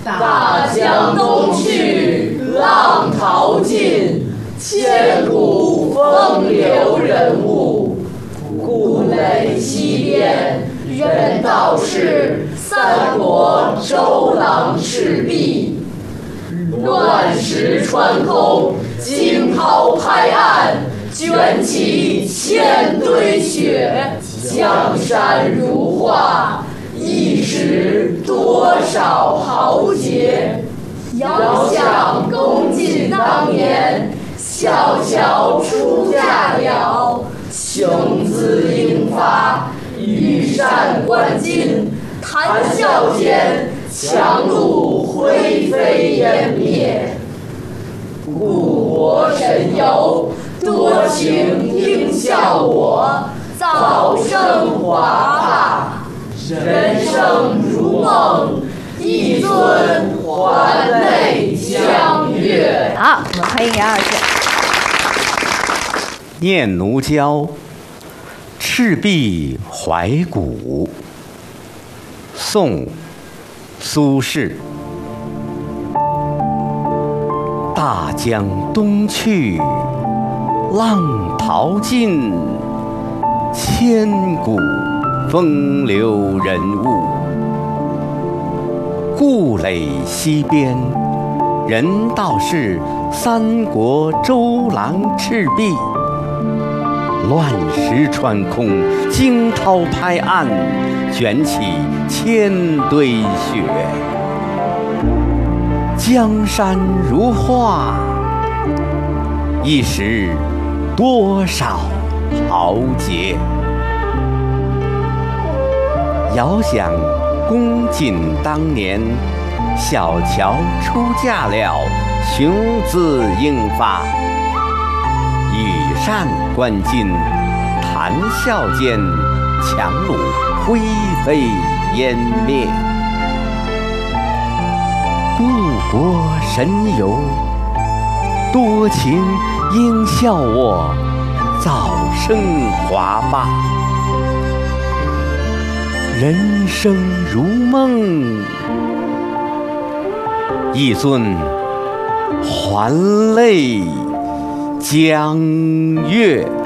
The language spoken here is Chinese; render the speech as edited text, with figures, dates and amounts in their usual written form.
大江东去，浪淘尽，千古风流人物。故垒西边，人道是三国周郎赤壁。乱石穿空，惊涛拍岸，卷起千堆雪。江山如画，一时多少豪杰。遥想公瑾当年，小乔出嫁了。雄姿英发，羽扇纶巾，谈笑间，樯橹灰飞烟灭。故国神游，多情应笑我，早生华发。人生如梦，一尊还酹江月。 好，我们欢迎杨老师。 念奴娇·赤壁怀古，宋·苏轼。大江东去，浪淘尽，千古风流人物。故垒西边，人道是三国周郎赤壁。乱石穿空，惊涛拍岸，卷起千堆雪。江山如画，一时多少豪杰。遥想公瑾当年，小乔出嫁了，雄姿英发。羽扇纶巾，谈笑间，樯橹灰飞烟灭。故国神游，多情应笑我，早生华发。人生如梦，一尊还酹江月。